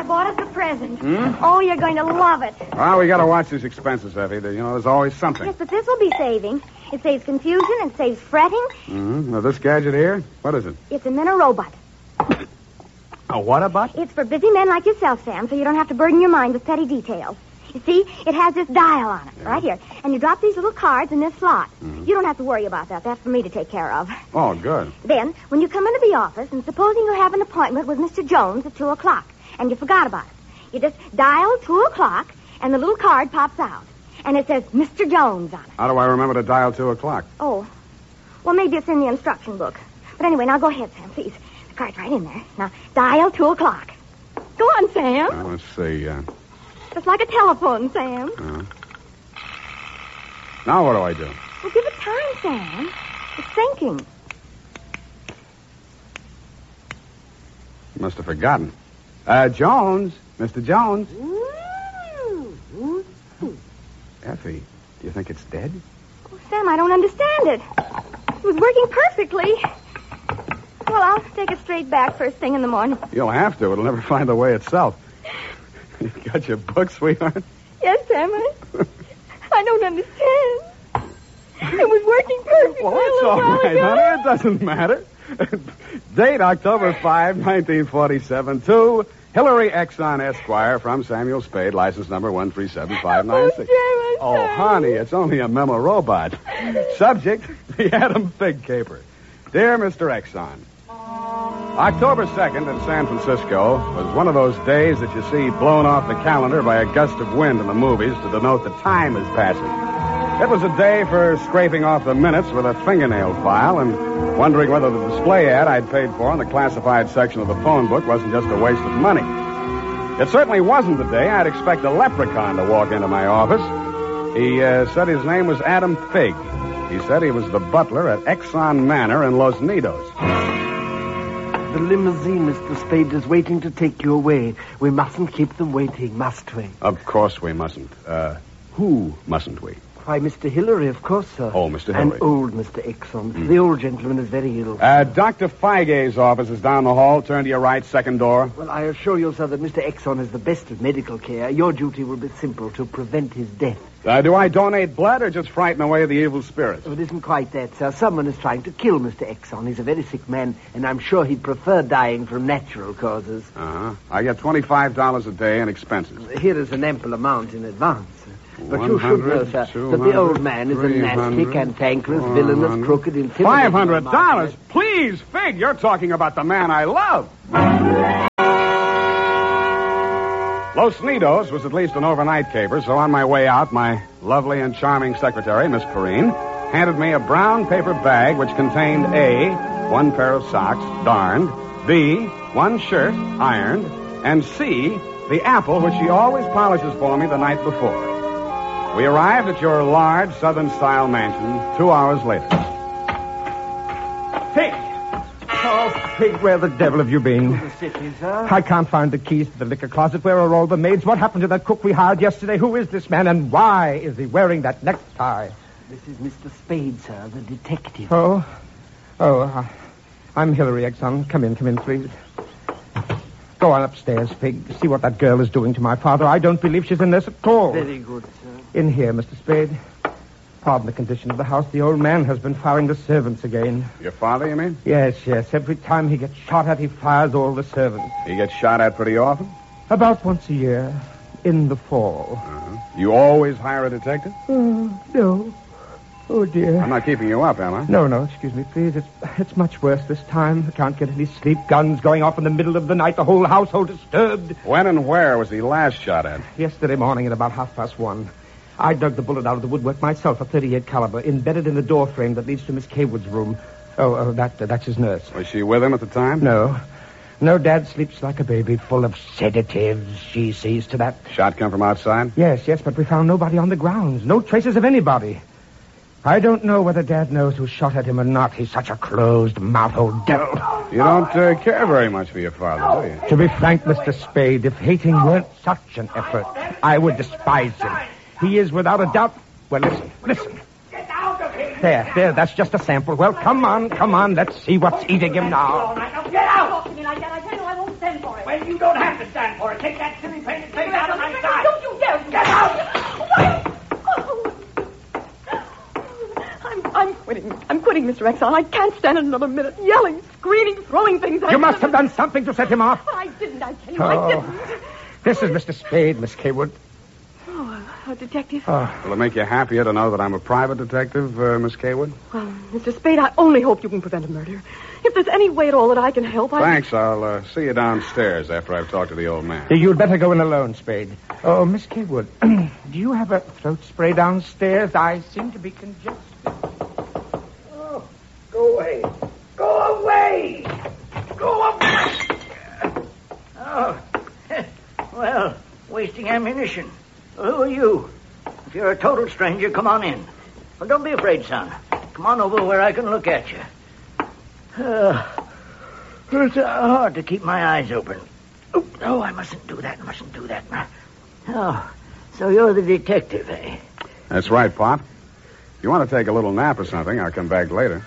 bought us a present. Oh, you're going to love it. Well, we got to watch these expenses, Effie. There's always something. Yes, but this will be saving. It saves confusion and saves fretting. Now, this gadget here, what is it? It's a Minirobot. A what-a-bot? It's for busy men like yourself, Sam, so you don't have to burden your mind with petty details. You see, it has this dial on it, right here. And you drop these little cards in this slot. You don't have to worry about that. That's for me to take care of. Oh, good. Then, when you come into the office, and supposing you have an appointment with Mr. Jones at 2 o'clock, and you forgot about it, you just dial 2 o'clock, and the little card pops out. And it says Mr. Jones on it. How do I remember to dial 2 o'clock? Oh, well, maybe it's in the instruction book. But anyway, now go ahead, Sam, please. The card's right in there. Now, dial 2 o'clock. Go on, Sam. Let's see. Just like a telephone, Sam. Now what do I do? Well, give it time, Sam. It's thinking. You must have forgotten. Jones. Mr. Jones. Effie, do you think it's dead? Oh, Sam, I don't understand it. It was working perfectly. Well, I'll take it straight back first thing in the morning. You'll have to. It'll never find the way itself. You got your book, sweetheart? Yes, Sam. I don't understand. It was working perfectly. Well, it's all right, honey. It doesn't matter. Date October 5, 1947, to Hillary Exxon, Esquire, from Samuel Spade, license number 137596. Oh, honey, it's only a memo robot. Subject, the Adam Fig Caper. Dear Mr. Exxon, October 2nd in San Francisco was one of those days that you see blown off the calendar by a gust of wind in the movies to denote the time is passing. It was a day for scraping off the minutes with a fingernail file and wondering whether the display ad I'd paid for in the classified section of the phone book wasn't just a waste of money. It certainly wasn't the day I'd expect a leprechaun to walk into my office. He said his name was Adam Fig. He said he was the butler at Exxon Manor in Los Nidos. The limousine, Mr. Spade, is waiting to take you away. We mustn't keep them waiting, must we? Of course we mustn't. Who mustn't we? Why, Mr. Hillary, of course, sir. Oh, Mr. Hillary. And old Mr. Exxon. The old gentleman is very ill. Dr. Feige's office is down the hall. Turn to your right, second door. Well, I assure you, sir, that Mr. Exxon is the best of medical care. Your duty will be simple, to prevent his death. Do I donate blood or just frighten away the evil spirits? Oh, it isn't quite that, sir. Someone is trying to kill Mr. Exxon. He's a very sick man, and I'm sure he'd prefer dying from natural causes. I get $25 a day in expenses. Here is an ample amount in advance. But you should know, sir, that the old man is a nasty, cantankerous, villainous, crooked, intimidating... $500? Please, Fig, you're talking about the man I love. Los Nidos was at least an overnight caper, so on my way out, my lovely and charming secretary, Miss Perrine, handed me a brown paper bag which contained A, one pair of socks, darned, B, one shirt, ironed, and C, the apple which she always polishes for me the night before. We arrived at your large Southern-style mansion 2 hours later. Fig! Oh, Fig, where the devil have you been? To the city, sir. I can't find the keys to the liquor closet. Where are all the maids? What happened to that cook we hired yesterday? Who is this man, and why is he wearing that necktie? This is Mr. Spade, sir, the detective. I'm Hillary Exxon. Come in, please. Go on upstairs, Fig. See what that girl is doing to my father. I don't believe she's in this at all. Very good, sir. In here, Mr. Spade. Pardon the condition of the house. The old man has been firing the servants again. Your father, you mean? Yes. Every time he gets shot at, he fires all the servants. He gets shot at pretty often? About once a year. In the fall. You always hire a detective? No. Oh, dear. I'm not keeping you up, am I? No, excuse me, please. It's much worse this time. I can't get any sleep. Guns going off in the middle of the night. The whole household disturbed. When and where was he last shot at? Yesterday morning at about 1:30. I dug the bullet out of the woodwork myself, a .38 caliber, embedded in the door frame that leads to Miss Kaywood's room. That's his nurse. Was she with him at the time? No, Dad sleeps like a baby, full of sedatives. She sees to that. Shot come from outside? Yes, but we found nobody on the grounds. No traces of anybody. I don't know whether Dad knows who shot at him or not. He's such a closed-mouthed old devil. You don't care very much for your father, do you? To be frank, Mr. Spade, if hating weren't such an effort, I would despise him. He is without a doubt... Well, listen. Get out of here! There, that's just a sample. Well, come on. Let's see what's eating him now. Get out! Talk to me like that. I tell you I won't stand for it. When You don't have to stand for it. Take that silly painted face out of my sight. Don't you dare! Get out! I'm quitting. I'm quitting, Mr. Exxon. I can't stand it another minute. Yelling, screaming, throwing things at You must have done something to set him off. I didn't, I tell you. I didn't. This is Mr. Spade, Miss Kaywood. Oh, a detective? Will it make you happier to know that I'm a private detective, Miss Kaywood? Well, Mr. Spade, I only hope you can prevent a murder. If there's any way at all that I can help, Thanks. I'll see you downstairs after I've talked to the old man. You'd better go in alone, Spade. Oh, Miss Kaywood, do you have a throat spray downstairs? I seem to be congested. Oh, go away. Go away! Go away! Oh, well, wasting ammunition. Well, who are you? If you're a total stranger, come on in. Well, don't be afraid, son. Come on over where I can look at you. It's hard to keep my eyes open. Oh, I mustn't do that. Oh, so you're the detective, eh? That's right, Pop. If you want to take a little nap or something, I'll come back later.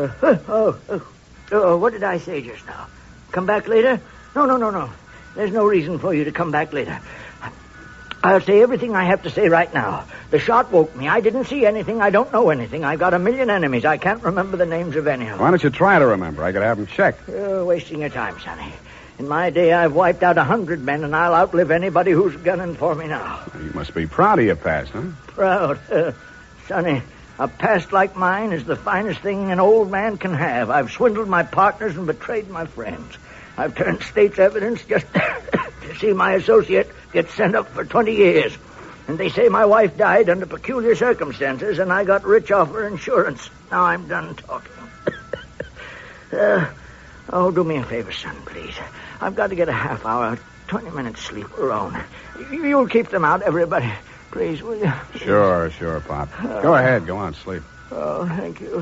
What did I say just now? Come back later? No. There's no reason for you to come back later. I'll say everything I have to say right now. The shot woke me. I didn't see anything. I don't know anything. I've got a million enemies. I can't remember the names of any of them. Why don't you try to remember? I could have them checked. You're wasting your time, Sonny. In my day, I've wiped out 100 men, and I'll outlive anybody who's gunning for me now. You must be proud of your past, huh? Proud? Sonny, a past like mine is the finest thing an old man can have. I've swindled my partners and betrayed my friends. I've turned state's evidence just to see my associate get sent up for 20 years. And they say my wife died under peculiar circumstances, and I got rich off her insurance. Now I'm done talking. Do me a favor, son, please. I've got to get a half hour, 20 minutes sleep alone. You'll keep them out, everybody. Please, will you? Sure, Pop. Go ahead. Go on, sleep. Oh, thank you.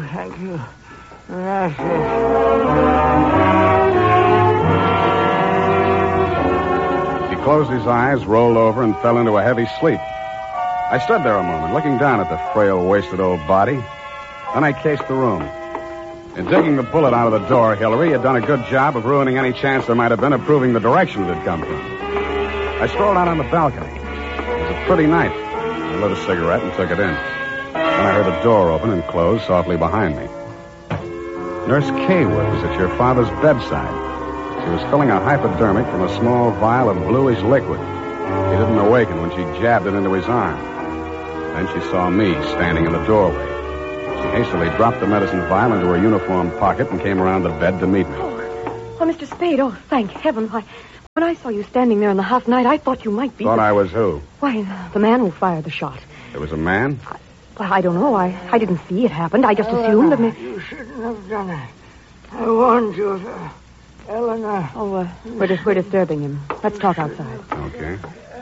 He closed his eyes, rolled over, and fell into a heavy sleep. I stood there a moment, looking down at the frail, wasted old body. Then I cased the room. In digging the bullet out of the door, Hillary had done a good job of ruining any chance there might have been of proving the direction it had come from. I strolled out on the balcony. It was a pretty night. I lit a cigarette and took it in. Then I heard a door open and close softly behind me. Nurse Kaywood was at your father's bedside. She was filling a hypodermic from a small vial of bluish liquid. He didn't awaken when she jabbed it into his arm. Then she saw me standing in the doorway. She hastily dropped the medicine vial into her uniform pocket and came around the bed to meet me. Oh, Mr. Spade, thank heaven. When I saw you standing there in the half night, I thought you might be... Thought I was who? Why, the man who fired the shot. It was a man? I don't know. I didn't see it happen. I just assumed that... You shouldn't have done it. I warned you, Eleanor. Oh, we're disturbing him. Let's talk outside. Okay.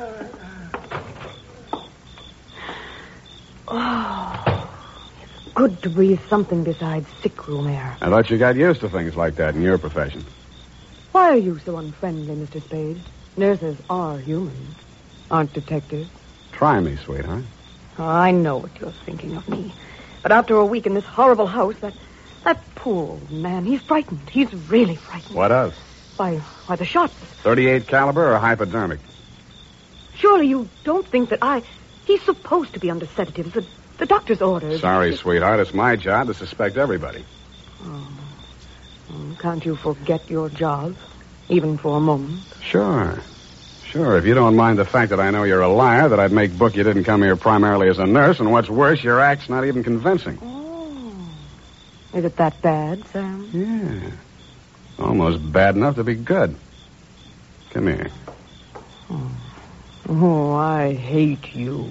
Oh, it's good to breathe something besides sick room air. I thought you got used to things like that in your profession. Why are you so unfriendly, Mr. Spade? Nurses are human, aren't detectives. Try me, sweetheart. Oh, I know what you're thinking of me. But after a week in this horrible house, that poor old man, he's frightened. He's really frightened. What else? Why, the shots. 38 caliber or hypodermic? Surely you don't think that He's supposed to be under sedatives. The doctor's orders. Sorry, sweetheart. It's my job to suspect everybody. Oh. Can't you forget your job, even for a moment? Sure. If you don't mind the fact that I know you're a liar, that I'd make book you didn't come here primarily as a nurse, and what's worse, your act's not even convincing. Oh. Is it that bad, Sam? Yeah. Almost bad enough to be good. Come here. Oh, I hate you.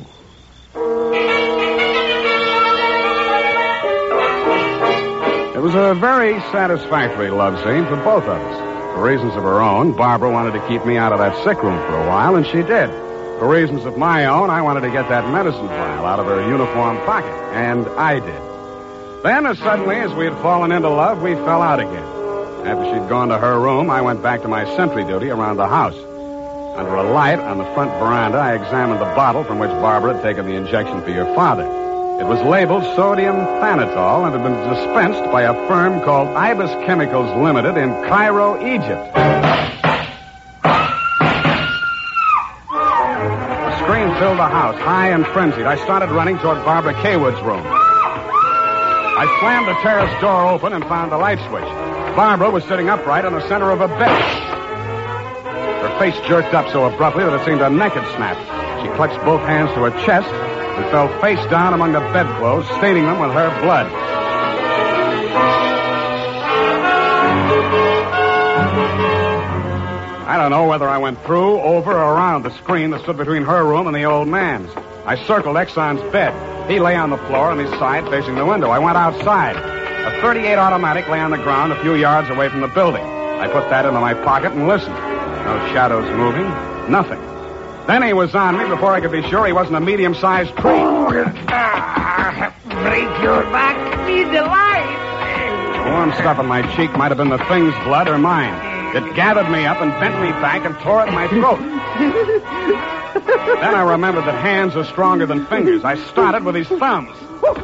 It was a very satisfactory love scene for both of us. For reasons of her own, Barbara wanted to keep me out of that sick room for a while, and she did. For reasons of my own, I wanted to get that medicine vial out of her uniform pocket, and I did. Then, as suddenly as we had fallen into love, we fell out again. After she'd gone to her room, I went back to my sentry duty around the house. Under a light on the front veranda, I examined the bottle from which Barbara had taken the injection for your father. It was labeled sodium thanatol and had been dispensed by a firm called Ibis Chemicals Limited in Cairo, Egypt. the house, high and frenzied. I started running toward Barbara Kaywood's room. I slammed the terrace door open and found the light switch. Barbara was sitting upright in the center of a bed. Her face jerked up so abruptly that it seemed a neck had snapped. She clutched both hands to her chest and fell face down among the bedclothes, staining them with her blood. I don't know whether I went through, over, or around the screen that stood between her room and the old man's. I circled Exxon's bed. He lay on the floor on his side facing the window. I went outside. A .38 automatic lay on the ground a few yards away from the building. I put that into my pocket and listened. No shadows moving. Nothing. Then he was on me before I could be sure he wasn't a medium-sized tree. Break your back, be the light. The warm stuff on my cheek might have been the thing's blood or mine. It gathered me up and bent me back and tore at my throat. Then I remembered that hands are stronger than fingers. I started with his thumbs.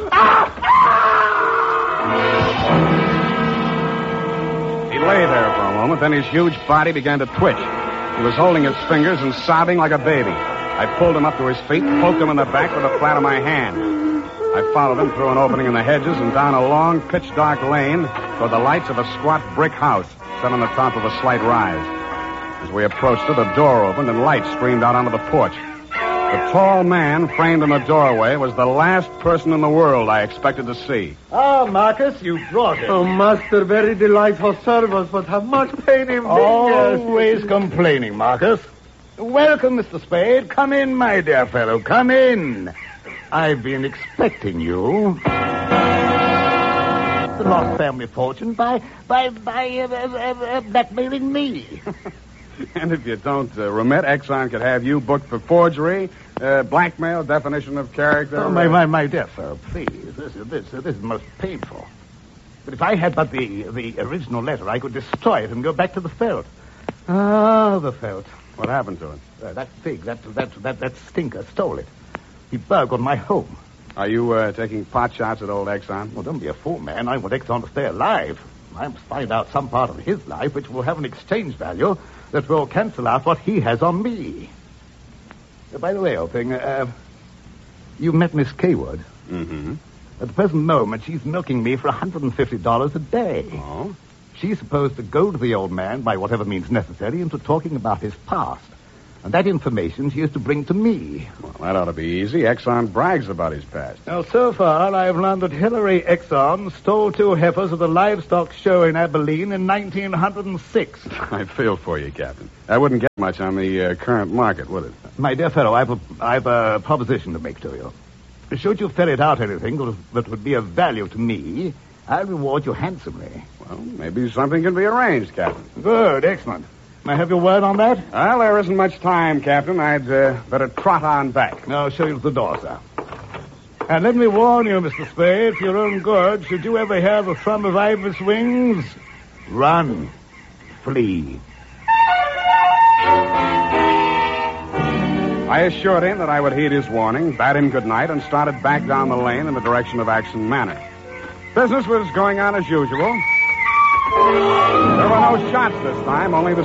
He lay there for a moment, then his huge body began to twitch. He was holding his fingers and sobbing like a baby. I pulled him up to his feet, poked him in the back with the flat of my hand. I followed him through an opening in the hedges and down a long, pitch-dark lane toward the lights of a squat brick house set on the top of a slight rise. As we approached it, a door opened and light streamed out onto the porch. The tall man framed in the doorway was the last person in the world I expected to see. Ah, Marcus, you brought it. Oh, master, very delightful service, but how much pain in fingers. Always complaining, Marcus. Welcome, Mr. Spade. Come in, my dear fellow. Come in. I've been expecting you. The lost family fortune by blackmailing me. And if you don't remit, Exxon could have you booked for forgery, blackmail, definition of character. Oh, my dear fellow, please. This is most painful. But if I had but the original letter, I could destroy it and go back to the Felt. Ah, the Felt. What happened to it? That pig, that stinker stole it. He burgled my home. Are you taking pot shots at old Exxon? Well, don't be a fool, man. I want Exxon to stay alive. I must find out some part of his life which will have an exchange value that will cancel out what he has on me. By the way, old thing, you met Miss Kaywood. Mm-hmm. At the present moment, she's milking me for $150 a day. Oh? She's supposed to goad the old man, by whatever means necessary, into talking about his past. And that information she is to bring to me. Well, that ought to be easy. Exxon brags about his past. Now, so far, I've learned that Hillary Exxon stole 2 heifers at the livestock show in Abilene in 1906. I feel for you, Captain. That wouldn't get much on the current market, would it? My dear fellow, I've a proposition to make to you. Should you ferret out anything that would be of value to me, I'll reward you handsomely. Well, maybe something can be arranged, Captain. Good, excellent. May I have your word on that? Well, there isn't much time, Captain. I'd better trot on back. Now, I'll show you to the door, sir. And let me warn you, Mr. Spade, for your own good, should you ever hear the thrum of Ibis wings, run, flee. I assured him that I would heed his warning, bade him good night, and started back down the lane in the direction of Action Manor. Business was going on as usual. There were no shots this time, only the